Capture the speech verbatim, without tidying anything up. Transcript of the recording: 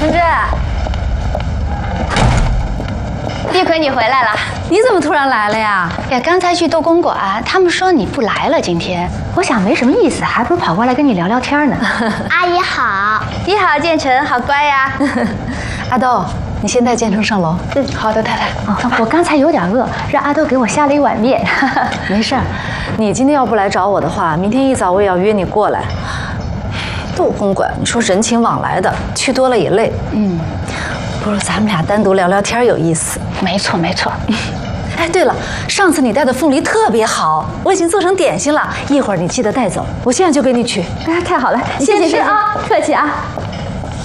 同志，玉奎，你回来了。 你怎么突然来了呀？ 呀，刚才去逗公馆，他们说你不来了。今天，我想没什么意思，还不如跑过来跟你聊聊天呢。 阿姨好， 你好，建成，好乖呀。 阿豆，你先带建成上楼。 嗯，好的，太太。哦，我刚才有点饿，让阿豆给我下了一碗面。 没事儿，你今天要不来找我的话，明天一早我也要约你过来。逗公馆，你说人情往来的，去多了也累。嗯，不如咱们俩单独聊聊天有意思。 没错，没错。 哎，对了，上次你带的凤梨特别好，我已经做成点心了，一会儿你记得带走，我现在就给你取。 哎，太好了，谢谢谢谢啊，客气啊。